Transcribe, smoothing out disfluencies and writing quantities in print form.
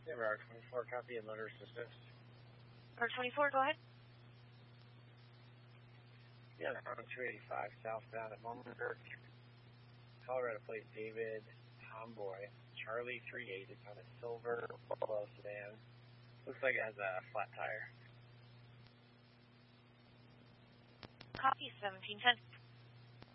Yeah, Route 24, copy and motor assistance. Route 24, go ahead. Yeah, on 285 southbound at Muhlenberg. Colorado plate David Tomboy. Charlie 38. It's on a silver Volvo sedan. Looks like it has a flat tire. Copy 1710.